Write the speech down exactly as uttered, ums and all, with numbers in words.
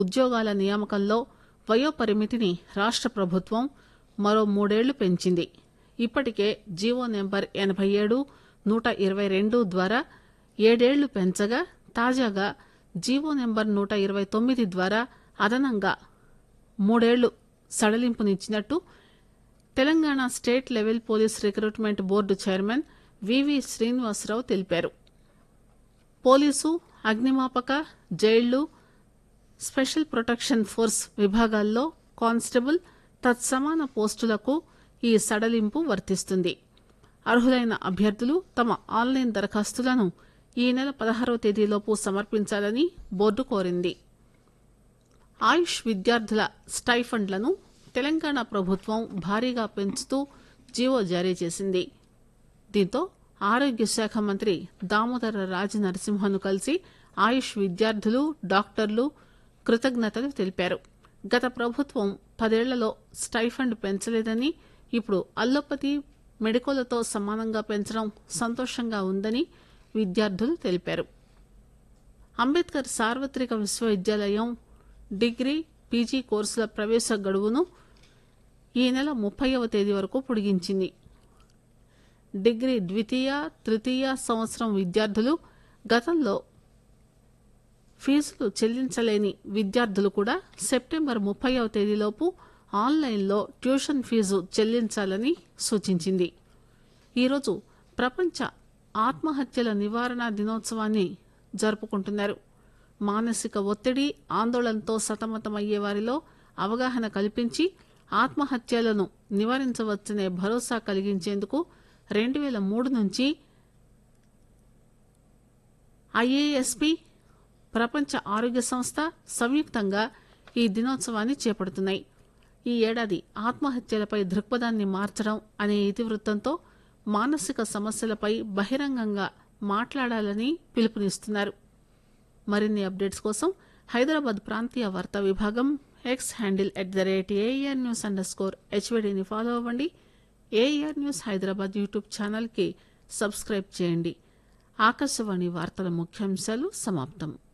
ఉద్యోగాల నియామకంలో వయోపరిమితిని రాష్ట ప్రభుత్వం మరో మూడేళ్లు పెంచింది. ఇప్పటికే జీవో నెంబర్ ఎనబై ఏడు నూట ఇరవై రెండు ద్వారా ఏడేళ్లు పెంచగా తాజాగా జీవో నెంబర్ నూట ఇరవై తొమ్మిది ద్వారా అదనంగా మూడేళ్లు సడలింపునిచ్చినట్టు Telangana state level police recruitment board chairman వివి శ్రీనివాసరావు తెలిపారు. పోలీసు, అగ్నిమాపక, జైళ్లు, స్పెషల్ ప్రొటెక్షన్ ఫోర్స్ విభాగాల్లో కానిస్టేబుల్ తత్సమాన పోస్టులకు ఈ సడలింపు వర్తిస్తుంది. అర్హులైన అభ్యర్థులు తమ ఆన్లైన్ దరఖాస్తులను ఈ నెల పదహారవ తేదీలోపు సమర్పించాలని బోర్డు కోరింది. ఆయుష్ విద్యార్థుల స్టైఫండ్లను తెలంగాణ ప్రభుత్వం భారీగా పెంచుతూ జీవో జారీ చేసింది. దీంతో ఆరోగ్య శాఖ మంత్రి దామోదర రాజ నరసింహన్ను కలిసి ఆయుష్ విద్యార్థులు, డాక్టర్లు కృతజ్ఞతలు తెలిపారు. గత ప్రభుత్వం పదేళ్లలో స్టైఫండ్ పెంచలేదని, ఇప్పుడు అల్లోపతి, మెడికోలతో సమానంగా పెంచడం సంతోషంగా ఉందని విద్యార్థులు తెలిపారు. అంబేద్కర్ సార్వత్రిక విశ్వవిద్యాలయం డిగ్రీ, పీజీ కోర్సుల ప్రవేశ గడువును ఈ నెల ముప్పైవ తేదీ వరకు పొడిగించింది. డిగ్రీ ద్వితీయ, తృతీయ సంవత్సరం విద్యార్థులు, గతంలో ఫీజులు చెల్లించలేని విద్యార్థులు కూడా సెప్టెంబర్ ముప్పైవ తేదీలోపు ఆన్లైన్లో ట్యూషన్ ఫీజు చెల్లించాలని సూచించింది. ఈరోజు ప్రపంచ ఆత్మహత్యల నివారణ దినోత్సవాన్ని జరుపుకుంటున్నారు. మానసిక ఒత్తిడి, ఆందోళనతో సతమతమయ్యే వారిలో అవగాహన కల్పించి ఆత్మహత్యలను నివారించవచ్చనే భరోసా కలిగించేందుకు రెండు వేల మూడు నుంచి ఐఏఎస్పి, ప్రపంచ ఆరోగ్య సంస్థ సంయుక్తంగా ఈ దినోత్సవాన్ని చేపడుతున్నాయి. ఈ ఏడాది ఆత్మహత్యలపై దృక్పథాన్ని మార్చడం అనే ఇతివృత్తంతో మానసిక సమస్యలపై బహిరంగంగా మాట్లాడాలని పిలుపునిస్తున్నారు. మరిన్ని అప్డేట్స్ కోసం హైదరాబాద్ ప్రాంతీయ వార్తా విభాగం X handle at the rate AR news under score హెచ్వీడీని follow అవ్వండి. ఏఆర్ న్యూస్ హైదరాబాద్ యూట్యూబ్ ఛానల్కి సబ్స్క్రైబ్ చేయండి. ఆకాశవాణి వార్తల ముఖ్యాంశాలు సమాప్తం.